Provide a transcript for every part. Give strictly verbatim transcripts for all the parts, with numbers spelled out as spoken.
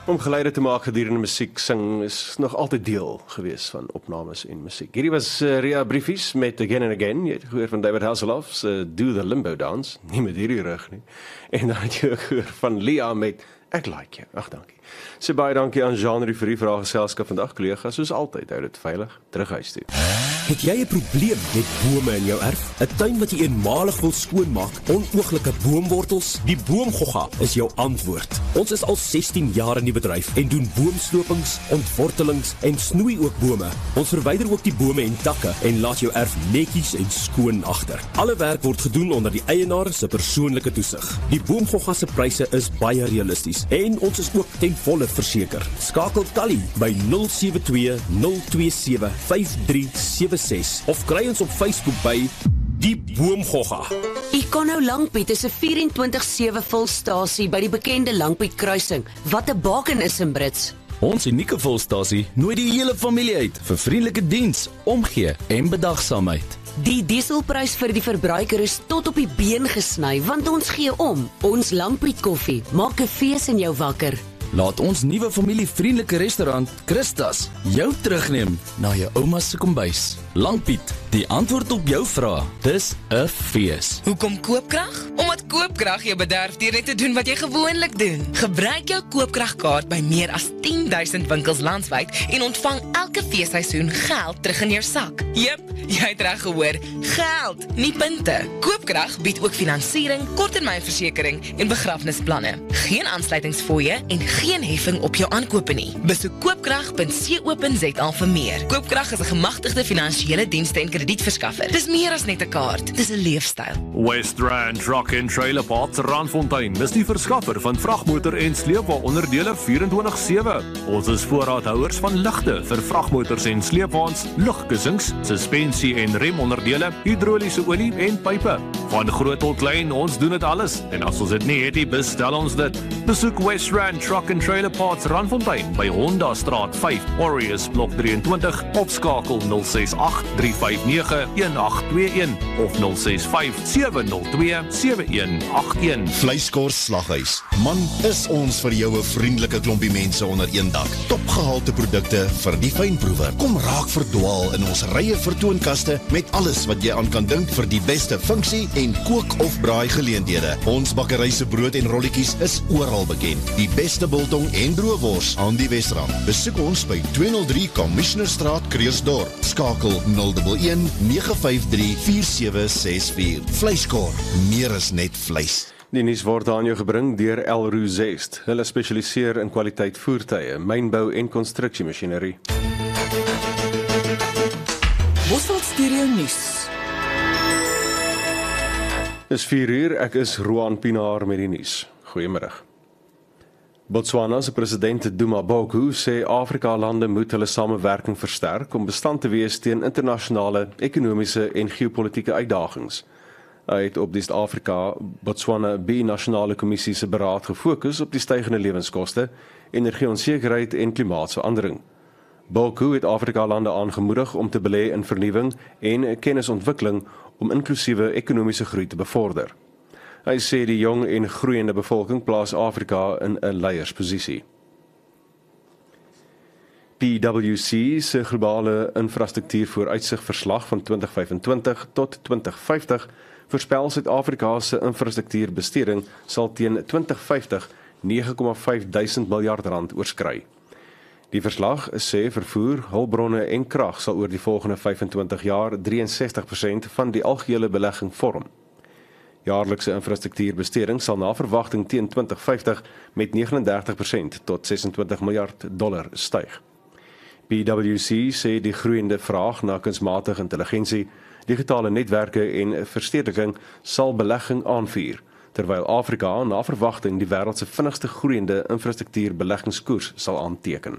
Om geluide te maak gedurende musiek sing is nog altyd deel gewees van opnames en musiek. Hierdie was uh, Ria Briefies met Again and Again. Jy het gehoor van David Hasselhoff se uh, Do the Limbo Dance. Nie met hierdie rug nie. En dan het jy gehoor van Lia met Ek Like You. Ag, dankie. So baie dankie aan Jean-Marie vir die vraaggeselskap vandag, collega's. Soos altyd, hou dit veilig terug huis toe. Het jy 'n probleem met bome in jou erf? 'n Tuin wat jy eenmalig wil skoonmaak? Onooglike boomwortels? Die Boomgogga is jou antwoord. Ons is al sestien jaar in die bedryf en doen boomslopings, ontwortelings en snoei ook bome. Ons verwyder ook die bome en takke en laat jou erf netjies en skoon agter. Alle werk word gedoen onder die eienaar se persoonlike toesig. Die Boomgogga se pryse is baie realisties en ons is ook ten volle verseker. Skakel Kali by nul sewe twee nul twee sewe vyf drie sewe ses of kry ons op Facebook by Die Boomgogga. Econo Langpiet is 'n vyf-en-twintig sewe volstasie by die bekende Langpiet kruising, wat 'n baken is in Brits. Ons unieke volstasie nooi die hele familie uit vir vriendelike diens, omgee en bedagsaamheid. Die dieselprys vir die verbruiker is tot op die been gesny, want ons gee om. Ons Langpiet koffie maak 'n fees in jou wakker. Laat ons nuwe familievriendelike restaurant, Christas, jou terugneem na jou ouma se kombuis. Langpiet, die antwoord op jou vraag. Dis 'n fees. Hoekom Koopkrag? Omdat Koopkrag jou bederf deur net te doen wat jy gewoonlik doen. Gebruik jou Koopkragkaart by meer as tien duisend winkels landwyd en ontvang elke feesseisoen geld terug in jou sak. Jep, jy het reg gehoor, geld, nie punte. Koopkrag bied ook finansiering, korttermynversekering en begrafnisplanne. Geen aansluitingsfooie en geen heffing op jou aankope nie. Besoek koopkrag punt co punt za vir meer. Koopkrag is 'n gemagtigde finansiële dienste en kredietverskaffer. Dis meer as net 'n kaart, dis 'n leefstyl. West Rand Truck and Trailer Parts Randfontein is die verskaffer van vragmotor en sleepwa onderdele vyf-en-twintig sewe. Ons is voorraadhouers van ligte vir vragmotors en sleepwaens, lugkussings, suspensie en remonderdele, hidroliese olie en pype. Van groot tot klein, ons doen dit alles. En as ons dit nie het nie, bestel ons dit. Besoek West Rand Truck and Trailer Parts Randfontein by Honda Straat vyf, Aureus Blok drie en twintig, of skakel nul ses agt drie vyf nege een agt twee een of nul ses vyf sewe nul twee sewe een agt een. Vleiskors Slaghuis. Man, is ons vir jou 'n vriendelike klompie mense onder een dak. Topgehalte produkte vir die fynproewer. Kom raak verdwaal in ons rye vertoonkaste met alles wat jy aan kan dink vir die beste funksie en kook of braai geleenthede. Ons bakkery se brood en rolletjies is oral bekend. Die beste biltong en droëwors aan die Wesrand. Besoek ons by tweehonderd drie Commissionerstraat, Krugersdorp. Skakel nul een een nege vyf drie vier sewe ses vier. Vleiskor, meer as net vleis. Die nuus word aan jou gebring deur Elroo Zest. Hulle spesialiseer in kwaliteit voertuie, mynbou en konstruksiemasjinerie. Bosveld Stereo Nuus. Dis vier uur, ek is Roan Pinaar met die nuus. Goeiemôre. Botswana se president Duma Boko sê Afrika-lande moet hulle samewerking versterk om bestand te wees teen internasionale, ekonomiese en geopolitiese uitdagings. Hy het op die Suid-Afrika Botswana Bi-nasionale Kommissie se beraad gefokus op die stygende lewenskoste, energieonsekerheid en klimaatsverandering. Boko het Afrika-lande aangemoedig om te belê in vernuwing en kennisontwikkeling om inklusiewe ekonomiese groei te bevorder. Hy sê die jong en groeiende bevolking plaas Afrika in 'n leiersposisie. P W C se globale infrastruktuurvooruitsigverslag van twintig vyf-en-twintig tot twintig vyftig voorspel Suid-Afrika se infrastruktuurbesteding sal teen twintig vyftig nege komma vyf duisend miljard rand oorskry. Die verslag sê vervoer, hulpbronne en krag sal oor die volgende vyf-en-twintig jaar drie en sestig persent van die algehele belegging vorm. Jaarlikse infrastruktuurbesteding sal na verwagting teen twintig vyftig met neges en dertig persent tot ses en twintig miljard dollar styg. P W C sê die groeiende vraag na kunsmatige intelligensie, digitale netwerke en verstedeliking sal belegging aanvuur, terwyl Afrika na verwagting die wêreld se vinnigste groeiende infrastruktuurbeleggingskoers sal aanteken.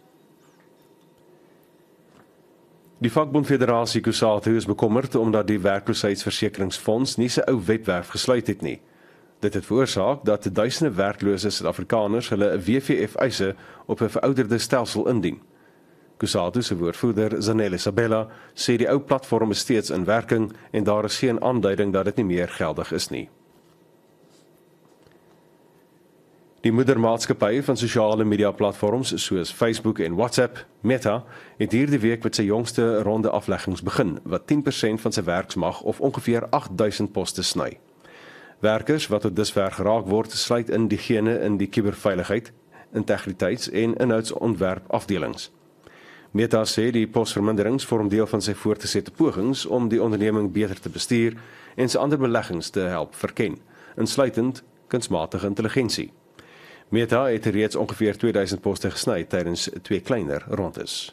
Die vakbondfederasie Kusatu is bekommerd omdat die werkloosheidsversekeringsfonds nie sy ou webwerf gesluit het nie. Dit het veroorsaak dat duisende werklose Suid-Afrikaners hulle W V F-eise op 'n verouderde stelsel indien. Kusatu se woordvoerder Zanele Sabela sê die ou platform is steeds in werking en daar is geen aanduiding dat dit nie meer geldig is nie. Die moedermaatskappy van sosiale media platforms soos Facebook en WhatsApp, Meta, het hierdie week met sy jongste ronde afleggings begin, wat tien persent van sy werksmag of ongeveer agt duisend poste sny. Werkers wat tot dusver geraak word, sluit in diegene in die kuberveiligheid, integriteits- en inhoudsontwerp afdelings. Meta sê die posverminderings vorm deel van sy voortgesette pogings om die onderneming beter te bestuur en sy ander beleggings te help verken, insluitend kunsmatige intelligensie. Meta het reeds ongeveer tweeduisend poste gesny tydens twee kleiner rondes.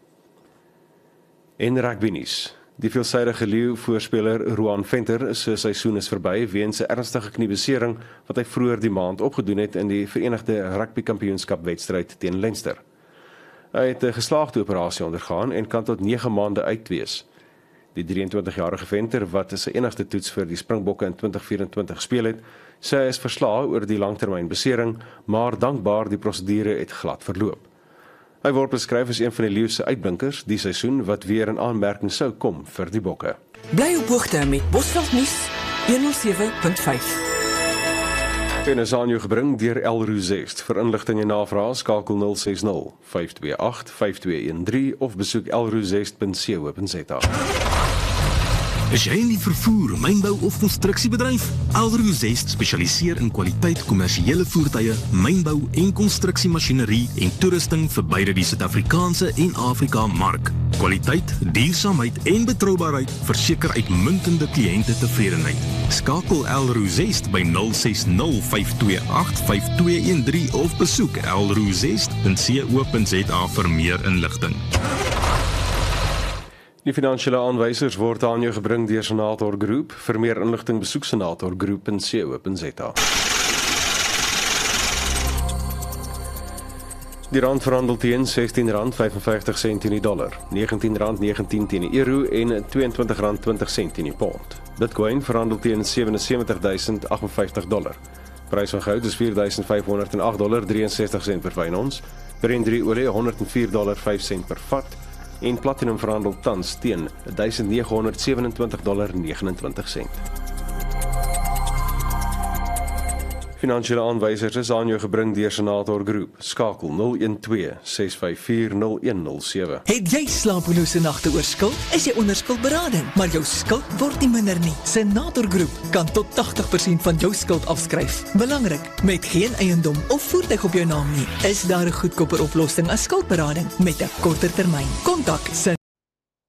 En rugby nuus. Die veelsidige leeu-voorspeler Roan Venter se seisoen is verby weens 'n ernstige kniebesering wat hy vroeër die maand opgedoen het in die Verenigde Rugby Kampioenskap wedstryd teen Leinster. Hy het 'n geslaagde operasie ondergaan en kan tot nege maande uit wees. Die drieëntwintigjarige Venter wat sy enigste toets vir die Springbokke in twintig vyf-en-twintig gespeel het, sê hy is verslae oor die langtermynbesering, maar dankbaar die prosedure het glad verloop. Hy word beskryf as een van die leeu se uitblinkers die seisoen wat weer in aanmerking sou kom vir die Bokke. Bly op hoogte met Bosveld nuus honderd sewe punt vyf. En is aan jou gebring deur Elroo Zest. Vir inligting en navraag skakel nul ses nul, vyf twee agt, vyf twee een drie of besoek elroozest punt co punt za. Is jy in die vervoer, mynbou of konstruksiebedryf? Elroo Zest spesialiseer in kwaliteit kommersiële voertuie, mynbou en konstruksiemasjinerie en toerusting vir beide die Suid-Afrikaanse en Afrika mark. Kwaliteit, duursaamheid en betroubaarheid verseker uitmuntende kliënte tevredenheid. Skakel Elroo Zest by nul ses nul, vyf twee agt, vyf twee een drie of besoek elroozest punt co punt za vir meer inligting. Die finansiële aanwysers word aan jou gebring deur Senator Groep. Vir meer inligting besoek senator groep punt co punt za. Die rand verhandel teen sestien rand vyfenvyftig sent teen die dollar, negentien rand negentien teen die euro en tweeëntwintig rand twintig sent teen die pond. Bitcoin verhandel teen sewe sewe duisend agt vyftig dollar. Prys van goud is vier duisend vyfhonderd agt dollar drieënsestig sent per fyn ons. Brent olie honderd vier dollar vyf sent per vat. En platinum verhandel tans teen duisend negehonderd sewenentwintig dollar negenentwintig sent. Finansiële aanwysers is aan jou gebring deur Senator Groep. Skakel nul een twee, ses vyf vier, nul een nul sewe. Het jy slapelose nagte oor skuld? Is jy onder skuldberading, maar jou skuld word nie minder nie. Senator Groep kan tot tagtig persent van jou skuld afskryf. Belangrik, met geen eiendom of voertuig op jou naam nie, is daar 'n goedkoper oplossing as skuldberading met 'n korter termyn. Kontak